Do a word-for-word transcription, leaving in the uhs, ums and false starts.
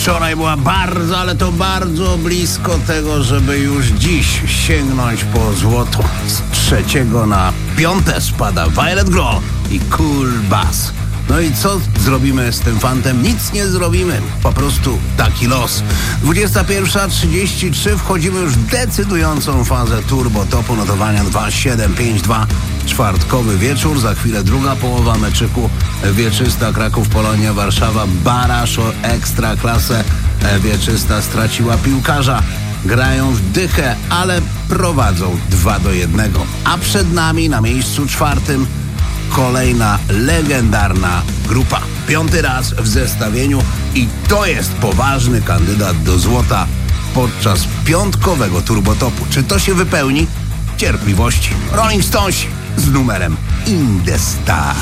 Wczoraj była bardzo, ale to bardzo blisko tego, żeby już dziś sięgnąć po złoto. Z trzeciego na piąte spada Violet Grohl i Cool Bass. No i co zrobimy z tym fantem? Nic nie zrobimy. Po prostu taki los. dwudziesta pierwsza trzydzieści trzy. Wchodzimy już w decydującą fazę turbo topu notowania dwa siedem pięć dwa. Czwartkowy wieczór. Za chwilę druga połowa meczyku. Wieczysta Kraków Polonia Warszawa. Baraż o ekstra klasę. Wieczysta straciła piłkarza. Grają w dychę, ale prowadzą dwa do jednego. A przed nami na miejscu czwartym kolejna legendarna grupa. Piąty raz w zestawieniu i to jest poważny kandydat do złota podczas piątkowego turbotopu. Czy to się wypełni? Cierpliwości. Rolling Stones z numerem In The Stars.